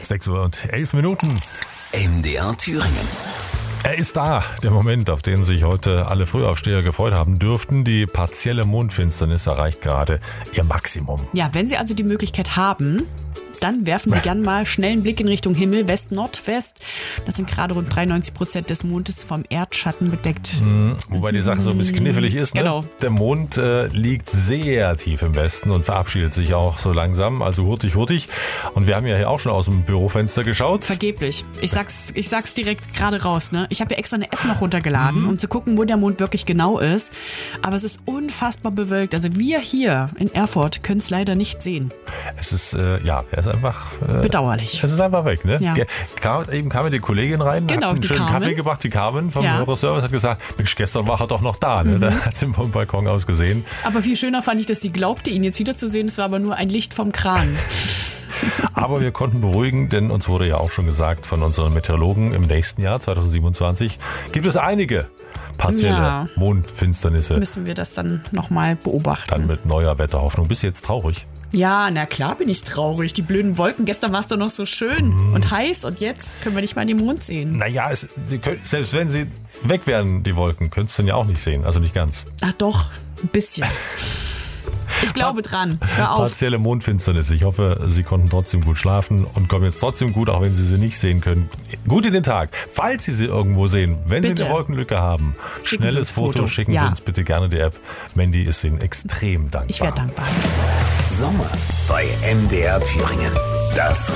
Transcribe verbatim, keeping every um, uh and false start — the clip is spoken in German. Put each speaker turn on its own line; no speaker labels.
sechs Uhr und elf Minuten.
M D R Thüringen.
Er ist da, der Moment, auf den sich heute alle Frühaufsteher gefreut haben dürften. Die partielle Mondfinsternis erreicht gerade ihr Maximum.
Ja, wenn Sie also die Möglichkeit haben, dann werfen Sie gern mal schnell einen Blick in Richtung Himmel, West, Nordwest. Das sind gerade rund dreiundneunzig Prozent des Mondes vom Erdschatten bedeckt.
Mhm, wobei die Sache so ein bisschen knifflig ist. Ne?
Genau.
Der Mond äh, liegt sehr tief im Westen und verabschiedet sich auch so langsam. Also hurtig, hurtig. Und wir haben ja hier auch schon aus dem Bürofenster geschaut.
Vergeblich. Ich sag's, ich sag's direkt gerade raus. Ne? Ich habe ja extra eine App noch runtergeladen, mhm. um zu gucken, wo der Mond wirklich genau ist. Aber es ist unfassbar bewölkt. Also wir hier in Erfurt können es leider nicht sehen.
Es ist, äh, ja, er ist einfach... Äh,
bedauerlich.
Es ist einfach weg, ne?
Ja.
Kam, eben kam mir die Kollegin rein,
genau,
hat einen schönen
Carmen.
Kaffee gebracht, die Carmen vom
Ja.
Hörerservice, hat gesagt, Mensch, gestern war er doch noch da, ne? Mhm. Da hat sie vom Balkon aus gesehen.
Aber viel schöner fand ich, dass sie glaubte, ihn jetzt wiederzusehen. Es war aber nur ein Licht vom Kran.
Aber wir konnten beruhigen, denn uns wurde ja auch schon gesagt von unseren Meteorologen, im nächsten Jahr, zweitausendsiebenundzwanzig, gibt es einige partielle
Ja.
Mondfinsternisse.
Müssen wir das dann nochmal beobachten.
Dann mit neuer Wetterhoffnung. Bist du jetzt traurig?
Ja, na klar bin ich traurig. Die blöden Wolken. Gestern war es doch noch so schön
Mhm.
und heiß und jetzt können wir nicht mal den Mond sehen.
Naja, es, sie können, selbst wenn sie weg wären, die Wolken, könntest du dann ja auch nicht sehen. Also nicht ganz.
Ach doch, ein bisschen. Ich glaube dran. Hör auf.
Partielle Mondfinsternis. Ich hoffe, Sie konnten trotzdem gut schlafen und kommen jetzt trotzdem gut, auch wenn Sie sie nicht sehen können. Gut in den Tag. Falls Sie sie irgendwo sehen, wenn
Bitte.
Sie eine Wolkenlücke haben,
Schicken
schnelles
Sie ein
Foto,
Foto.
schicken
Ja.
Sie uns bitte gerne die App. Mandy ist Ihnen extrem dankbar.
Ich wäre dankbar.
Sommer bei M D R Thüringen. Das